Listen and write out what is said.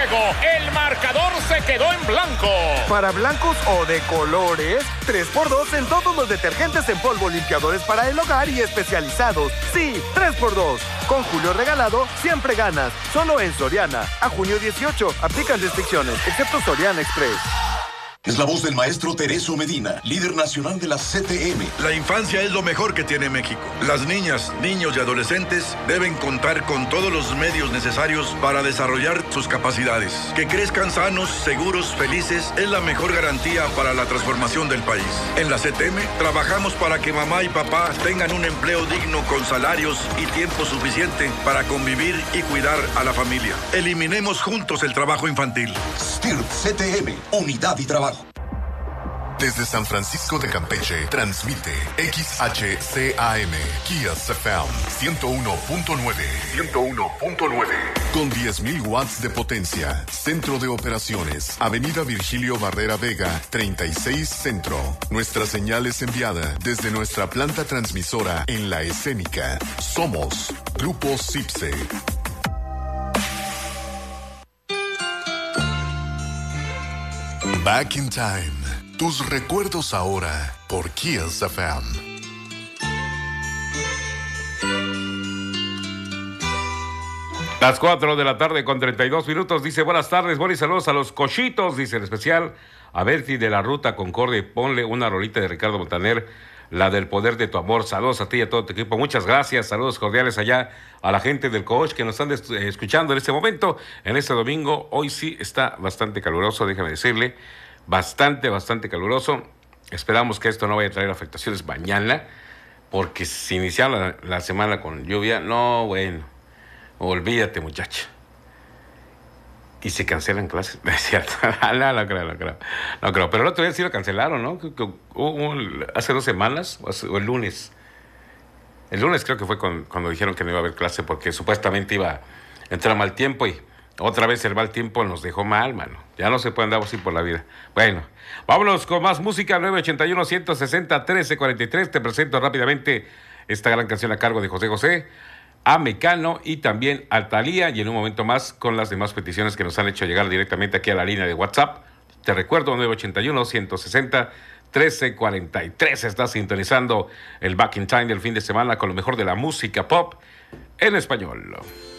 juego. El marcador se quedó en blanco. Para blancos o de colores, 3x2 en todos los detergentes en polvo, limpiadores para el hogar y especializados. Sí, 3x2. Con Julio regalado, siempre ganas. Solo en Soriana. A junio 18. Aplican restricciones, excepto Soriana Express. Es la voz del maestro Tereso Medina, líder nacional de la CTM. La infancia es lo mejor que tiene México. Las niñas, niños y adolescentes deben contar con todos los medios necesarios para desarrollar sus capacidades. Que crezcan sanos, seguros, felices es la mejor garantía para la transformación del país. En la CTM trabajamos para que mamá y papá tengan un empleo digno con salarios y tiempo suficiente para convivir y cuidar a la familia. Eliminemos juntos el trabajo infantil. STIRT CTM, unidad y trabajo. Desde San Francisco de Campeche, transmite XHCAM, Kias FM, 101.9. 101.9. Con 10,000 watts de potencia. Centro de operaciones, Avenida Virgilio Barrera Vega, 36 Centro. Nuestra señal es enviada desde nuestra planta transmisora en La Escénica. Somos Grupo CIPSE. Back in Time. Tus recuerdos ahora por Kiss FM. Las 4 de la tarde con 32 minutos. Dice, buenas tardes, buenos saludos a los cochitos. Dice, en especial a Berti de la Ruta Concordia. Ponle una rolita de Ricardo Montaner, la del poder de tu amor. Saludos a ti y a todo tu equipo. Muchas gracias. Saludos cordiales allá a la gente del coach que nos están escuchando en este momento, en este domingo. Hoy sí está bastante caluroso, déjame decirle. Bastante caluroso. Esperamos que esto no vaya a traer afectaciones mañana, porque si iniciamos la semana con lluvia, no, bueno, olvídate, muchacha. Y se cancelan clases, es cierto. No creo. Pero el otro día sí lo cancelaron, ¿no? Hace 2 semanas, o el lunes. El lunes creo que fue cuando dijeron que no iba a haber clase, porque supuestamente iba a entrar mal tiempo y otra vez el mal tiempo nos dejó mal, mano. Ya no se puede andar así por la vida. Bueno, vámonos con más música. 981-160-1343. Te presento rápidamente esta gran canción a cargo de José José, a Mecano y también a Thalía. Y en un momento más con las demás peticiones que nos han hecho llegar directamente aquí a la línea de WhatsApp. Te recuerdo, 981-160-1343. Estás sintonizando el Back in Time del fin de semana con lo mejor de la música pop en español.